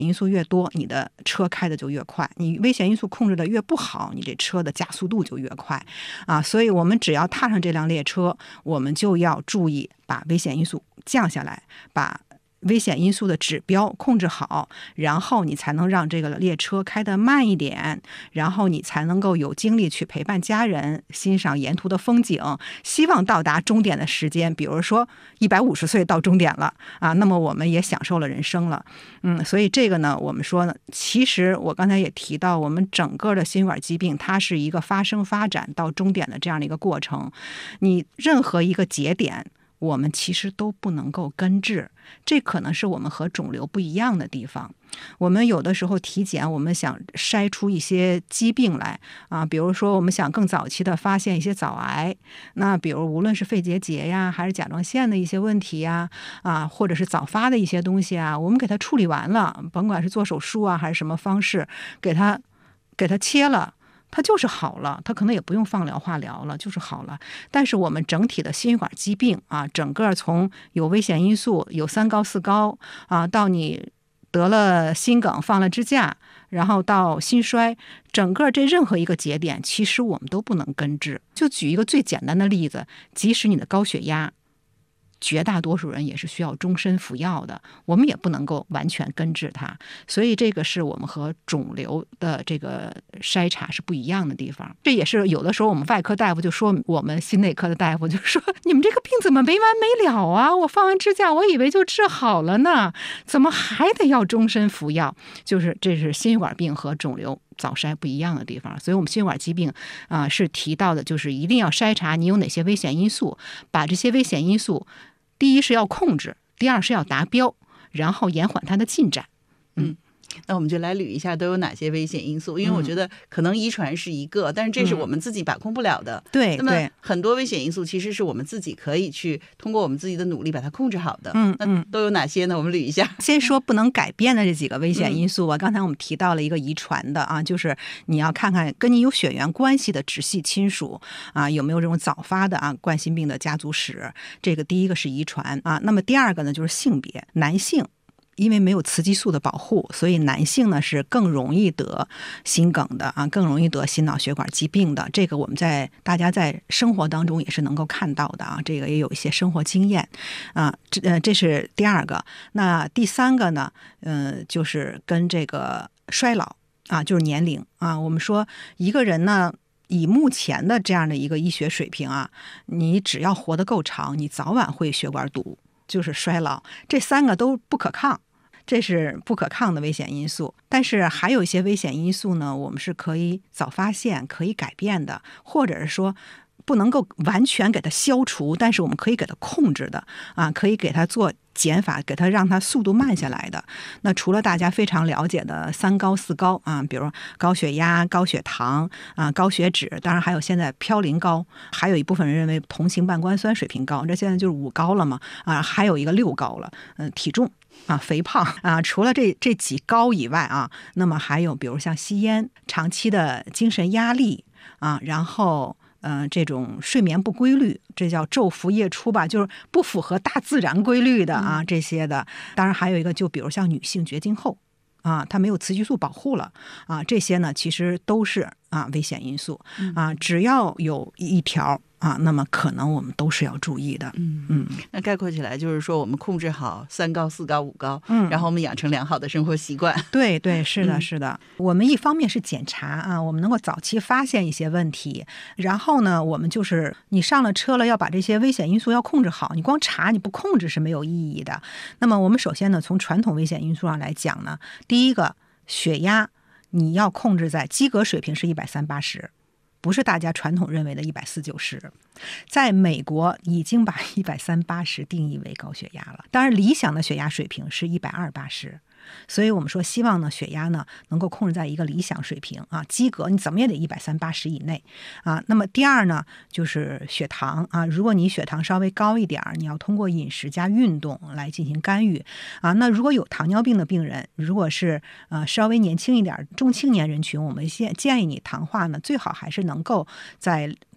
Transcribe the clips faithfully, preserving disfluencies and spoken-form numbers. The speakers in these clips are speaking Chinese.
因素越多，你的车开的就越快，你危险因素控制的越不好，你这车的加速度就越快啊。所以我们只要踏上这辆列车，我们就要注意把危险因素降下来，把危险因素的指标控制好，然后你才能让这个列车开得慢一点，然后你才能够有精力去陪伴家人，欣赏沿途的风景，希望到达终点的时间，比如说一百五十岁到终点了啊，那么我们也享受了人生了。嗯，所以这个呢，我们说呢，其实我刚才也提到，我们整个的心血管疾病，它是一个发生发展到终点的这样的一个过程，你任何一个节点，我们其实都不能够根治，这可能是我们和肿瘤不一样的地方。我们有的时候体检，我们想筛出一些疾病来啊，比如说我们想更早期的发现一些早癌，那比如无论是肺结节呀，还是甲状腺的一些问题呀，啊，或者是早发的一些东西啊，我们给它处理完了，甭管是做手术啊，还是什么方式，给它给它切了。它就是好了，它可能也不用放疗化疗了，就是好了。但是我们整体的心血管疾病啊，整个从有危险因素，有三高四高啊，到你得了心梗放了支架，然后到心衰，整个这任何一个节点，其实我们都不能根治。就举一个最简单的例子，即使你的高血压，绝大多数人也是需要终身服药的，我们也不能够完全根治它。所以这个是我们和肿瘤的这个筛查是不一样的地方。这也是有的时候我们外科大夫就说，我们心内科的大夫就说，你们这个病怎么没完没了啊，我放完支架我以为就治好了呢，怎么还得要终身服药。就是这是心血管病和肿瘤早筛不一样的地方。所以我们心血管疾病啊、呃、是提到的，就是一定要筛查你有哪些危险因素，把这些危险因素第一是要控制，第二是要达标，然后延缓它的进展。 嗯，那我们就来捋一下都有哪些危险因素，因为我觉得可能遗传是一个，但是这是我们自己把控不了的。 对， 那么很多危险因素其实是我们自己可以去通过我们自己的努力把它控制好的。 嗯， 那都有哪些呢？我们捋一下。 先说不能改变的这几个危险因素啊，刚才我们提到了一个遗传的啊，就是你要看看跟你有血缘关系的直系亲属啊，有没有这种早发的啊冠心病的家族史。这个第一个是遗传啊，那么第二个呢就是性别，男性。因为没有雌激素的保护，所以男性呢是更容易得心梗的啊，更容易得心脑血管疾病的。这个我们在大家在生活当中也是能够看到的啊，这个也有一些生活经验啊。这呃这是第二个。那第三个呢，呃，就是跟这个衰老啊，就是年龄啊。我们说一个人呢，以目前的这样的一个医学水平啊，你只要活得够长，你早晚会血管堵，就是衰老，这三个都不可抗。这是不可抗的危险因素。但是还有一些危险因素呢，我们是可以早发现可以改变的，或者是说不能够完全给它消除，但是我们可以给它控制的啊，可以给它做减法，给它让它速度慢下来的。那除了大家非常了解的三高四高啊，比如高血压、高血糖啊、高血脂，当然还有现在嘌呤高，还有一部分人认为同型半胱酸水平高，这现在就是五高了嘛啊，还有一个六高了，嗯，体重啊，肥胖啊，除了这这几高以外啊，那么还有比如像吸烟、长期的精神压力啊，然后呃这种睡眠不规律，这叫昼伏夜出吧，就是不符合大自然规律的啊，这些的。当然还有一个，就比如像女性绝经后啊，她没有雌激素保护了啊，这些呢其实都是啊危险因素啊，只要有一条啊，那么可能我们都是要注意的。 嗯嗯，那概括起来就是说，我们控制好三高、四高、五高， 嗯， 然后我们养成良好的生活习惯。 对对，是的，是的。嗯、我们一方面是检查啊，我们能够早期发现一些问题，然后呢，我们就是你上了车了，要把这些危险因素要控制好。你光查你不控制是没有意义的。那么我们首先呢，从传统危险因素上来讲呢，第一个血压你要控制在及格水平是一百三八十。不是大家传统认为的一百四九十，在美国已经把一百三八十定义为高血压了。当然，理想的血压水平是一百二八十。所以我们说希望呢血压呢能够控制在一个理想水平啊，及格你怎么也得一百三八十以内啊。那么第二呢就是血糖啊，如果你血糖稍微高一点，你要通过饮食加运动来进行干预啊。那如果有糖尿病的病人，如果是呃稍微年轻一点中青年人群，我们现建议你糖化呢最好还是能够在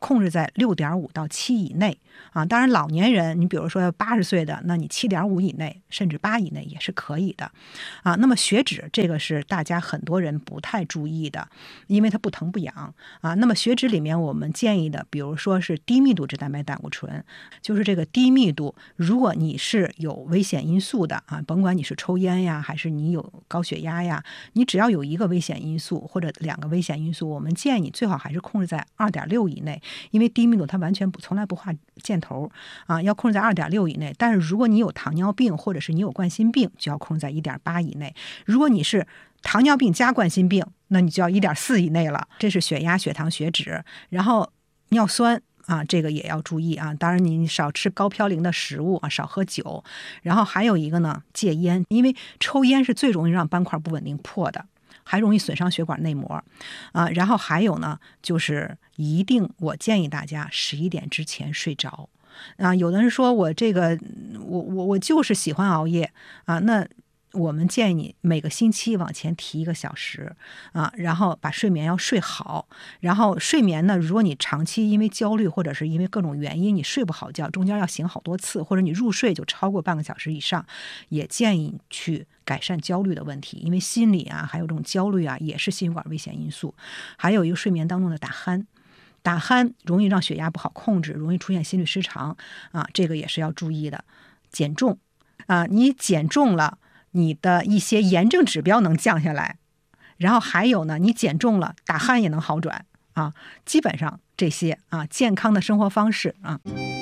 控制在六点五到七以内啊。当然，老年人，你比如说八十岁的，那你七点五以内，甚至八以内也是可以的啊。那么血脂这个是大家很多人不太注意的，因为它不疼不痒啊。那么血脂里面我们建议的，比如说是低密度脂蛋白胆固醇，就是这个低密度，如果你是有危险因素的啊，甭管你是抽烟呀，还是你有高血压呀，你只要有一个危险因素或者两个危险因素，我们建议你最好还是控制在二点六以内，因为低密度它完全不从来不画箭头啊，要控制在二点六以内。但是如果你有糖尿病或者是你有冠心病，就要控制在一点八以内。如果你是糖尿病加冠心病，那你就要一点四以内了。这是血压、血糖、血脂，然后尿酸啊，这个也要注意啊。当然你少吃高嘌呤的食物啊，少喝酒。然后还有一个呢，戒烟，因为抽烟是最容易让斑块不稳定破的，还容易损伤血管内膜啊。然后还有呢，就是一定我建议大家十一点之前睡着啊。有的人说我这个我我我就是喜欢熬夜啊，那我们建议你每个星期往前提一个小时啊，然后把睡眠要睡好。然后睡眠呢，如果你长期因为焦虑或者是因为各种原因你睡不好觉，中间要醒好多次，或者你入睡就超过半个小时以上，也建议去改善焦虑的问题，因为心理啊还有这种焦虑啊也是心血管危险因素。还有一个睡眠当中的打鼾，打鼾容易让血压不好控制，容易出现心律失常啊，这个也是要注意的。减重啊，你减重了，你的一些炎症指标能降下来，然后还有呢，你减重了，打鼾也能好转啊。基本上这些啊，健康的生活方式啊。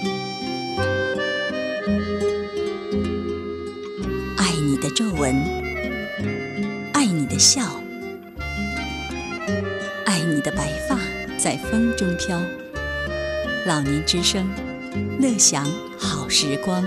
爱你的皱纹，爱你的笑，爱你的白发在风中飘。老年之声，乐享好时光。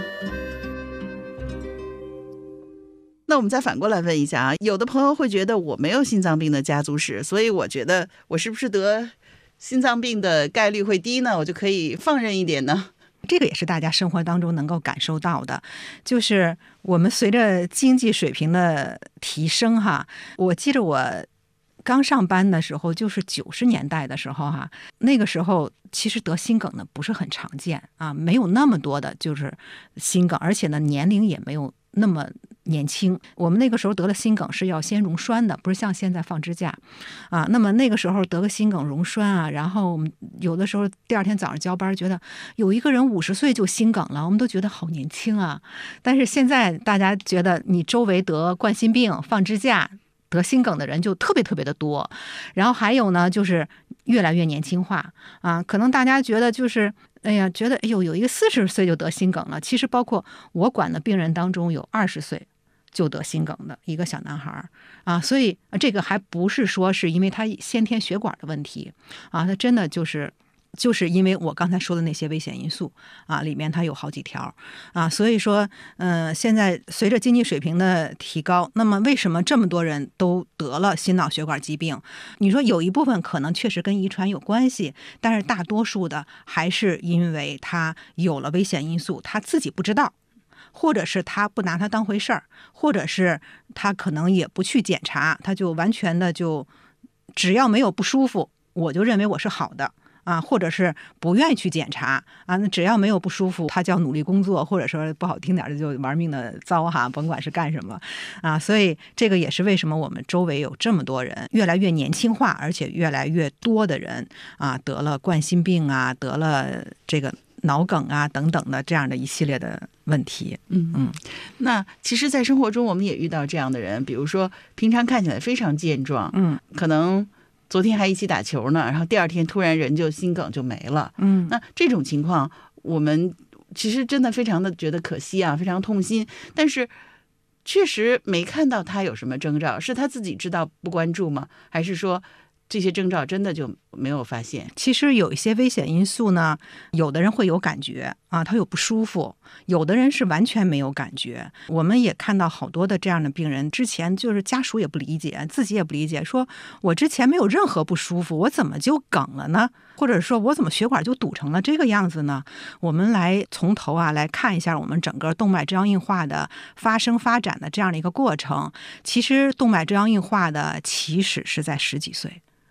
那我们再反过来问一下啊，有的朋友会觉得我没有心脏病的家族史，所以我觉得我是不是得心脏病的概率会低呢？我就可以放任一点呢？ 这个也是大家生活当中能够感受到的，就是我们随着经济水平的提升哈，我记得我刚上班的时候，就是九十年代的时候哈，那个时候其实得心梗呢不是很常见啊，没有那么多的就是心梗，而且呢年龄也没有那么年轻。我们那个时候得了心梗是要先溶栓的，不是像现在放支架啊。那么那个时候得个心梗溶栓啊，然后我们有的时候第二天早上交班，觉得有一个人五十岁就心梗了，我们都觉得好年轻啊。但是现在大家觉得你周围得冠心病、放支架、得心梗的人就特别特别的多，然后还有呢，就是越来越年轻化啊。可能大家觉得就是，哎呀，觉得哎呦，有一个四十岁就得心梗了。其实包括我管的病人当中，有二十岁就得心梗的一个小男孩啊。所以这个还不是说是因为他先天血管的问题啊，他真的就是。就是因为我刚才说的那些危险因素啊，里面它有好几条啊，所以说，嗯、呃，现在随着经济水平的提高，那么为什么这么多人都得了心脑血管疾病？你说有一部分可能确实跟遗传有关系，但是大多数的还是因为他有了危险因素，他自己不知道，或者是他不拿它当回事儿，或者是他可能也不去检查，他就完全的就只要没有不舒服，我就认为我是好的。啊，或者是不愿意去检查啊，那只要没有不舒服，他就要努力工作，或者说不好听点的就玩命的糟哈，甭管是干什么啊。所以这个也是为什么我们周围有这么多人越来越年轻化，而且越来越多的人啊得了冠心病啊，得了这个脑梗啊等等的这样的一系列的问题。 嗯嗯，那其实，在生活中我们也遇到这样的人，比如说平常看起来非常健壮， 嗯， 可能昨天还一起打球呢，然后第二天突然人就心梗就没了。 嗯， 那这种情况，我们其实真的非常的觉得可惜啊，非常痛心。但是确实没看到他有什么征兆，是他自己知道不关注吗？还是说这些征兆真的就没有发现？ 其实有一些危险因素呢，有的人会有感觉啊，他有不舒服，有的人是完全没有感觉。我们也看到好多的这样的病人，之前就是家属也不理解，自己也不理解，说我之前没有任何不舒服，我怎么就梗了呢？或者说我怎么血管就堵成了这个样子呢？我们来从头啊来看一下我们整个动脉粥样硬化的发生发展的这样的一个过程。其实动脉粥样硬化的起始是在十几岁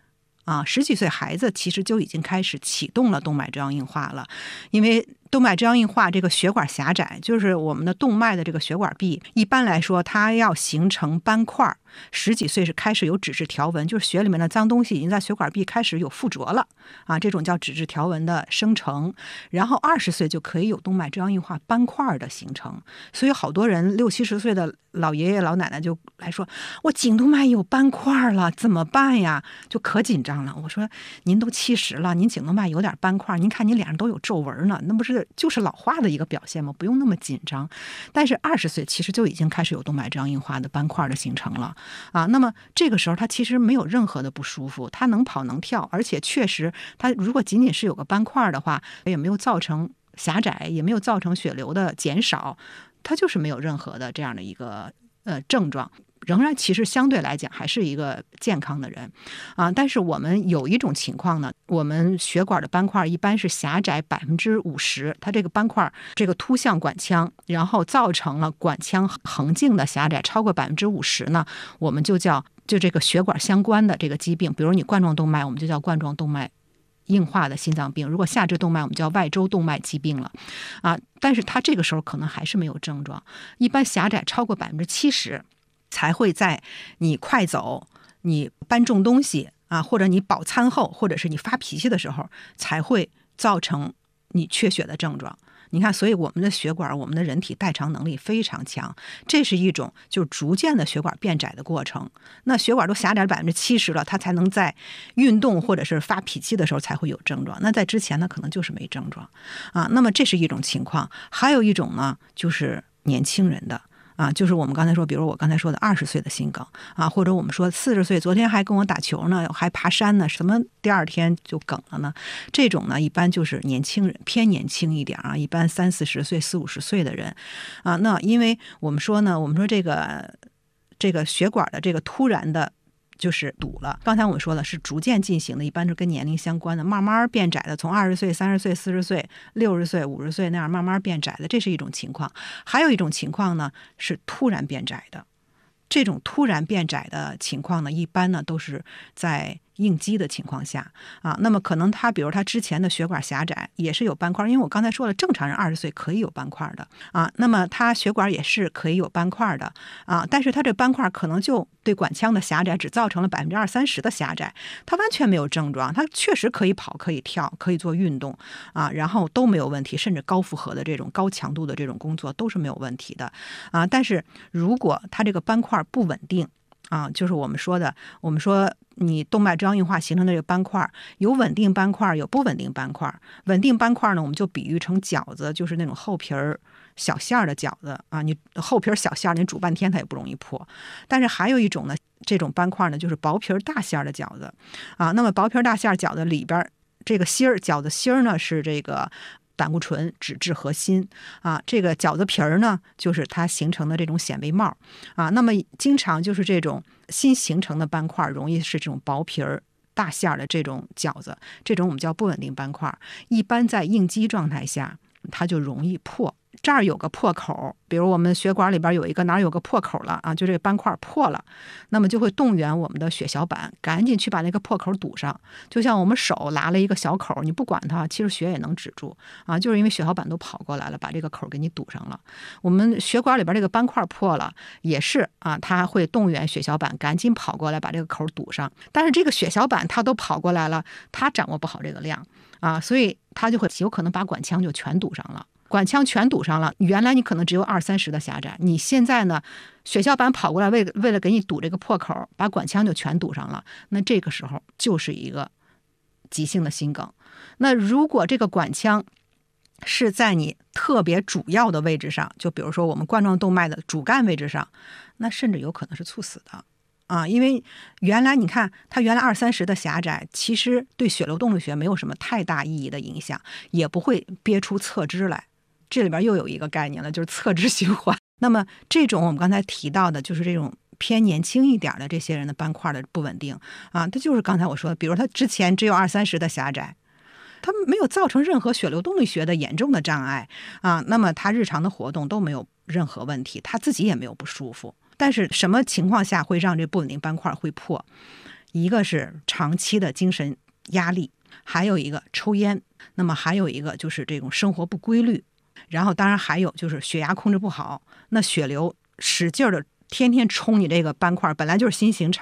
啊，十几岁孩子其实就已经开始启动了动脉粥样硬化了，因为动脉粥样硬化这个血管狭窄，就是我们的动脉的这个血管壁，一般来说它要形成斑块，十几岁是开始有脂质条纹，就是血里面的脏东西已经在血管壁开始有附着了啊，这种叫脂质条纹的生成。然后二十岁就可以有动脉粥样硬化斑块的形成，所以好多人六七十岁的老爷爷老奶奶就来说，我颈动脉有斑块了，怎么办呀？就可紧张了。我说您都七十了，您颈动脉有点斑块，您看您脸上都有皱纹呢，那不是就是老化的一个表现吗？不用那么紧张。但是二十岁其实就已经开始有动脉粥样硬化的斑块的形成了啊。那么这个时候他其实没有任何的不舒服，他能跑能跳，而且确实他如果仅仅是有个斑块的话，也没有造成狭窄，也没有造成血流的减少，他就是没有任何的这样的一个呃症状，仍然其实相对来讲还是一个健康的人啊。但是我们有一种情况呢，我们血管的斑块一般是狭窄百分之五十，它这个斑块这个突向管腔，然后造成了管腔横径的狭窄超过百分之五十呢，我们就叫就这个血管相关的这个疾病，比如你冠状动脉，我们就叫冠状动脉硬化的心脏病，如果下肢动脉我们叫外周动脉疾病了啊。但是它这个时候可能还是没有症状，一般狭窄超过百分之七十才会在你快走、你搬重东西啊，或者你饱餐后，或者是你发脾气的时候，才会造成你缺血的症状。你看，所以我们的血管，我们的人体代偿能力非常强，这是一种就是逐渐的血管变窄的过程。那血管都狭窄百分之七十了，它才能在运动或者是发脾气的时候才会有症状。那在之前呢，可能就是没症状啊。那么这是一种情况，还有一种呢，就是年轻人的。啊，就是我们刚才说，比如我刚才说的二十岁的心梗啊，或者我们说四十岁昨天还跟我打球呢，还爬山呢，什么第二天就梗了呢？这种呢，一般就是年轻人，偏年轻一点啊，一般三四十岁、四五十岁的人啊。那因为我们说呢，我们说这个这个血管的这个突然的。就是堵了，刚才我们说了是逐渐进行的，一般是跟年龄相关的，慢慢变窄的，从二十岁、三十岁、四十岁、六十岁、五十岁那样慢慢变窄的，这是一种情况。还有一种情况呢是突然变窄的，这种突然变窄的情况呢，一般呢都是在应激的情况下啊，那么可能他比如他之前的血管狭窄也是有斑块，因为我刚才说了，正常人二十岁可以有斑块的啊，那么他血管也是可以有斑块的啊，但是他这斑块可能就对管腔的狭窄只造成了百分之二三十的狭窄，他完全没有症状，他确实可以跑、可以跳、可以做运动啊，然后都没有问题，甚至高负荷的这种高强度的这种工作都是没有问题的啊。但是如果他这个斑块不稳定啊，就是我们说的，我们说你动脉粥样硬化形成的这个斑块，有稳定斑块，有不稳定斑块。稳定斑块呢，我们就比喻成饺子，就是那种厚皮儿小馅儿的饺子啊，你厚皮儿小馅儿，你煮半天它也不容易破。但是还有一种呢，这种斑块呢，就是薄皮儿大馅儿的饺子啊。那么薄皮儿大馅儿饺子里边这个芯儿，饺子芯儿呢是这个胆固醇、脂质核心啊，这个饺子皮儿呢，就是它形成的这种显微帽啊。那么经常就是这种新形成的斑块，容易是这种薄皮儿大馅儿的这种饺子，这种我们叫不稳定斑块。一般在应激状态下，它就容易破。这儿有个破口，比如我们血管里边有一个哪儿有个破口了啊，就这个斑块破了，那么就会动员我们的血小板赶紧去把那个破口堵上。就像我们手拉了一个小口，你不管它，其实血也能止住啊，就是因为血小板都跑过来了，把这个口给你堵上了。我们血管里边这个斑块破了，也是啊，它会动员血小板赶紧跑过来把这个口堵上。但是这个血小板它都跑过来了，它掌握不好这个量啊，所以它就会有可能把管腔就全堵上了。管腔全堵上了，原来你可能只有二三十的狭窄，你现在呢，血小板跑过来为为了给你堵这个破口，把管腔就全堵上了，那这个时候就是一个急性的心梗。那如果这个管腔是在你特别主要的位置上，就比如说我们冠状动脉的主干位置上，那甚至有可能是猝死的啊，因为原来你看它原来二三十的狭窄，其实对血流动力学没有什么太大意义的影响，也不会憋出侧支来。这里边又有一个概念了，就是侧支循环。那么这种我们刚才提到的，就是这种偏年轻一点的这些人的斑块的不稳定啊，它就是刚才我说的，比如他之前只有二三十的狭窄，它没有造成任何血流动力学的严重的障碍啊，那么他日常的活动都没有任何问题，他自己也没有不舒服。但是什么情况下会让这不稳定斑块会破？ 一个是长期的精神压力，还有一个抽烟，那么还有一个就是这种生活不规律，然后当然还有就是血压控制不好，那血流使劲的天天冲你这个斑块，本来就是新型